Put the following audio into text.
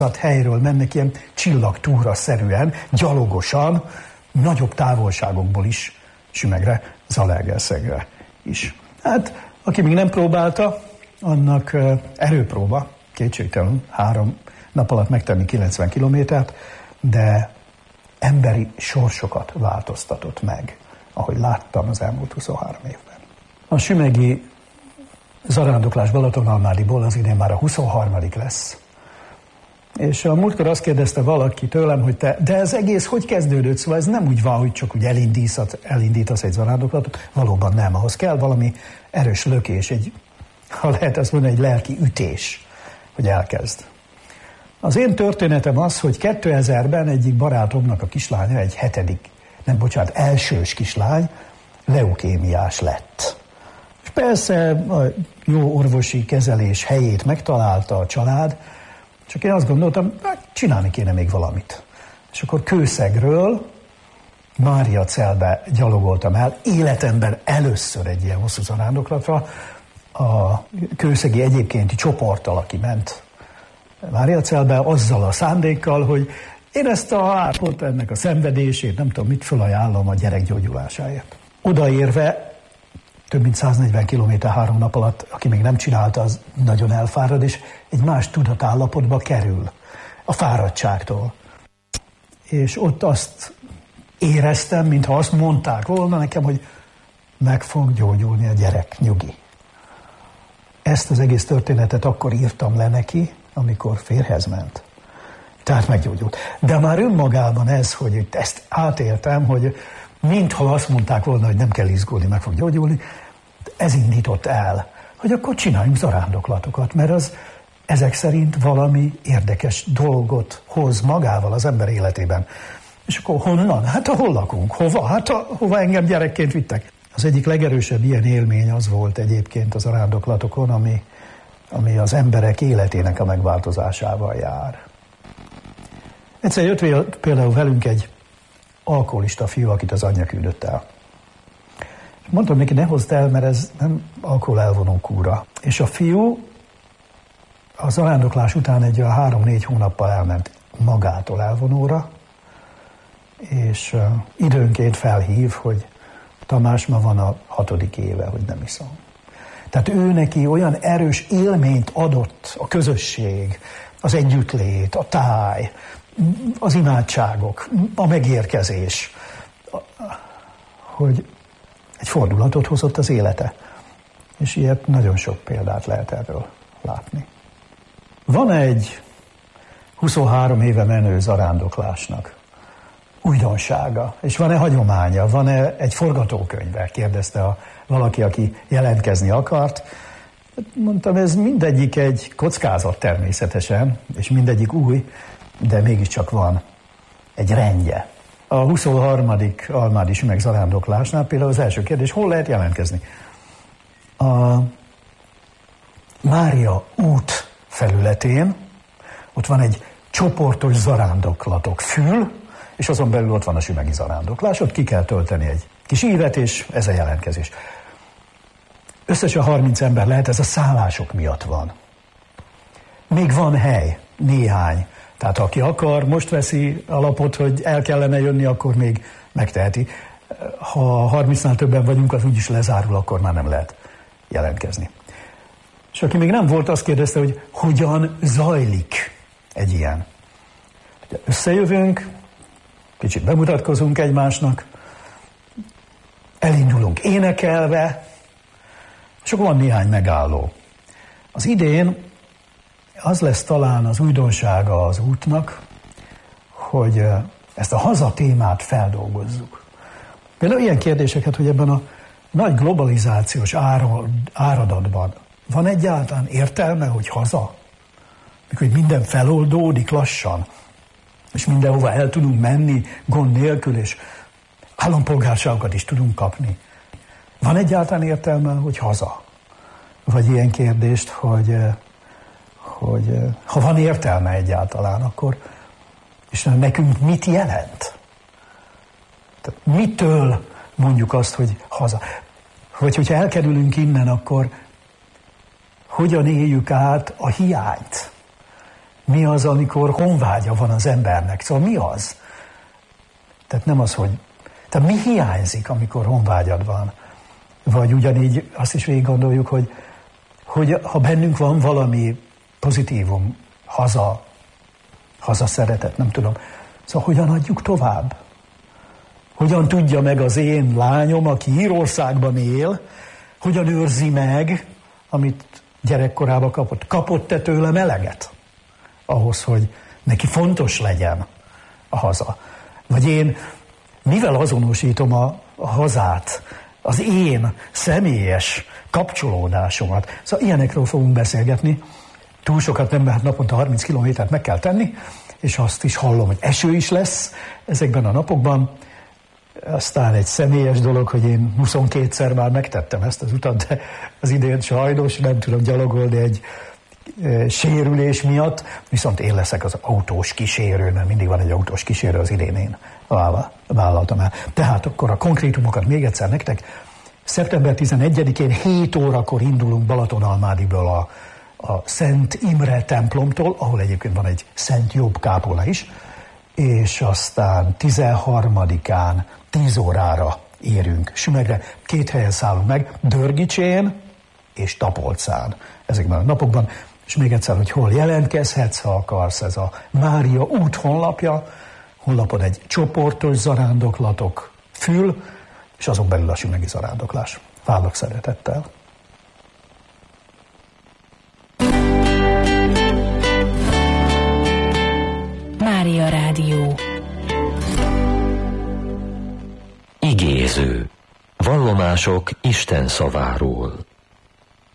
helyről mennek ilyen csillagtúra-szerűen, gyalogosan, nagyobb távolságokból is Sümegre, Zalaegerszegre is. Hát, aki még nem próbálta, annak erőpróba, kétségtelenül 3 nap alatt megtenni 90 kilométert, de emberi sorsokat változtatott meg, ahogy láttam az elmúlt 23 évben. A sümegi zarándoklás Balatonalmádiból az idén már a 23. lesz. És a múltkor azt kérdezte valaki tőlem, hogy de ez egész hogy kezdődött? Szóval ez nem úgy van, hogy csak úgy elindítasz egy zarándoklatot. Valóban nem. Ahhoz kell valami erős lökés, ha lehet azt mondani, egy lelki ütés, hogy elkezd. Az én történetem az, hogy 2000-ben egyik barátomnak a kislánya, elsős kislány, leukémiás lett. És persze a jó orvosi kezelés helyét megtalálta a család, csak én azt gondoltam, csinálni kéne még valamit. És akkor Kőszegről Máriacelbe gyalogoltam el, életemben először egy ilyen hosszú zarándoklatra, a kőszegi egyébkénti csoporttal, aki ment Máriacelbe, azzal a szándékkal, hogy én ezt a állapot, ennek a szenvedését, nem tudom mit, felajánlom a gyerek gyógyulásáért. Odaérve több mint 140 km 3 nap alatt, aki még nem csinálta, az nagyon elfárad, és egy más tudatállapotba kerül a fáradtságtól. És ott azt éreztem, mintha azt mondták volna nekem, hogy meg fog gyógyulni a gyerek, nyugi. Ezt az egész történetet akkor írtam le neki, amikor férjhez ment. Tehát meggyógyult. De már önmagában ez, hogy ezt átéltem, hogy mintha azt mondták volna, hogy nem kell izgulni, meg fog gyógyulni, ez indított el, hogy akkor csináljunk zarándoklatokat, mert az ezek szerint valami érdekes dolgot hoz magával az ember életében. És akkor honnan? Hát hol lakunk? Hova? Hát hova engem gyerekként vittek? Az egyik legerősebb ilyen élmény az volt egyébként az zarándoklatokon, ami az emberek életének a megváltozásával jár. Egyszer jött például velünk egy alkoholista fiú, akit az anyja küldött el. Mondtam neki, ne hozd el, mert ez nem alkohol elvonó kúra. És a fiú a zarándoklás után egy 3-4 hónappal elment magától elvonóra, és időnként felhív, hogy Tamás, ma van a 6. éve, hogy nem iszom. Tehát ő neki olyan erős élményt adott a közösség, az együttlét, a táj, az imádságok, a megérkezés, hogy egy fordulatot hozott az élete. És ilyet nagyon sok példát lehet erről látni. Van egy 23 éve menő zarándoklásnak újdonsága, és van-e hagyománya, van-e egy forgatókönyve? Kérdezte valaki, aki jelentkezni akart. Mondtam, ez mindegyik egy kockázat természetesen, és mindegyik új, de mégiscsak van egy rendje. A 23. almádi sümeg zarándoklásnál például az első kérdés, hol lehet jelentkezni? A Mária út felületén, ott van egy csoportos zarándoklatok fül, és azon belül ott van a sümegi zarándoklás, ott ki kell tölteni egy kis ívet, és ez a jelentkezés. Összesen 30 ember lehet, ez a szállások miatt van. Még van hely, néhány. Tehát aki akar, most veszi a lapot, hogy el kellene jönni, akkor még megteheti. Ha 30-nál többen vagyunk, az úgyis lezárul, akkor már nem lehet jelentkezni. És aki még nem volt, azt kérdezte, hogy hogyan zajlik egy ilyen. Összejövünk, kicsit bemutatkozunk egymásnak, elindulunk énekelve, és akkor van néhány megálló. Az idén az lesz talán az újdonsága az útnak, hogy ezt a haza témát feldolgozzuk. Például ilyen kérdéseket, hogy ebben a nagy globalizációs áradatban van egyáltalán értelme, hogy haza? Mikor minden feloldódik lassan, és mindenhova el tudunk menni gond nélkül, és állampolgárságokat is tudunk kapni. Van egyáltalán értelme, hogy haza? Vagy ilyen kérdést, hogy ha van értelme egyáltalán, akkor és nekünk mit jelent? Tehát mitől mondjuk azt, hogy haza? Vagy hogyha elkerülünk innen, akkor hogyan éljük át a hiányt? Mi az, amikor honvágya van az embernek? Szóval mi az? Tehát nem az, hogy... Tehát mi hiányzik, amikor honvágyad van? Vagy ugyanígy azt is végig gondoljuk, hogy ha bennünk van valami pozitívum, haza szeretet, nem tudom. Szóval hogyan adjuk tovább? Hogyan tudja meg az én lányom, aki Írországban él, hogyan őrzi meg, amit gyerekkorában kapott? Kapott-e tőlem eleget? Ahhoz, hogy neki fontos legyen a haza. Vagy én mivel azonosítom a hazát, az én személyes kapcsolódásomat. Szóval ilyenekről fogunk beszélgetni. Túl sokat nem, mert naponta 30 kilométert meg kell tenni, és azt is hallom, hogy eső is lesz ezekben a napokban. Aztán egy személyes dolog, hogy én 22-szer már megtettem ezt az utat, de az idén sajnos nem tudom gyalogolni egy sérülés miatt, viszont én leszek az autós kísérő, mert mindig van egy autós kísérő, az idén én vállaltam el. Tehát akkor a konkrétumokat még egyszer nektek. Szeptember 11-én 7 órakor indulunk Balatonalmádiből a Szent Imre templomtól, ahol egyébként van egy Szent Jobb kápolna is, és aztán 13-án 10 órára érünk Sümegre. 2 helyen szállunk meg, Dörgicsén és Tapolcán ezekben a napokban. És még egyszer, hogy hol jelentkezhetsz, ha akarsz, ez a Mária út honlapon egy csoportos zarándoklatok fül, és azon belül a sümegi zarándoklás. Várlak szeretettel. Mária Rádió. Igéző. Vallomások Isten szaváról.